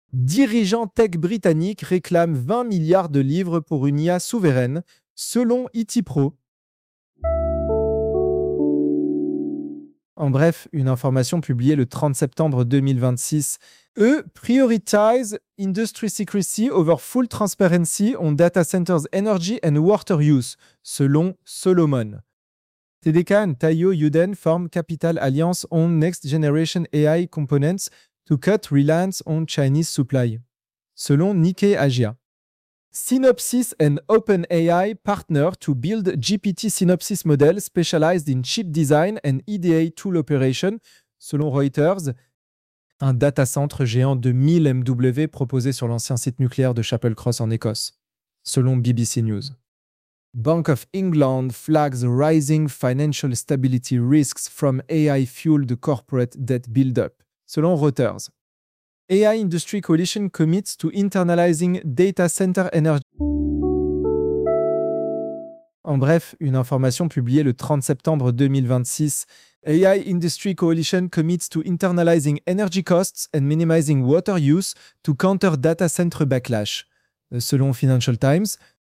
Dirigeants tech britanniques réclament 20 milliards de livres pour une IA souveraine, selon IT Pro. En bref, une information publiée le 30 septembre 2026. Eux prioritize industry secrecy over full transparency on data centers energy and water use, selon Solomon. TDK and Taiyo Yuden form Capital Alliance on Next Generation AI Components to cut reliance on Chinese supply, selon Nikkei Asia. Synopsys and OpenAI partner to build GPT Synopsys model specialized in chip design and EDA tool operation, selon Reuters. Un data center géant de 1000 MW proposé sur l'ancien site nucléaire de Chapel Cross en Écosse, selon BBC News. Bank of England flags rising financial stability risks from AI-fueled corporate debt buildup, selon Reuters. AI Industry Coalition commits to internalizing data center energy. En bref, une information publiée le 30 septembre 2026. AI Industry Coalition commits to internalizing energy costs and minimizing water use to counter data center backlash, selon Financial Times.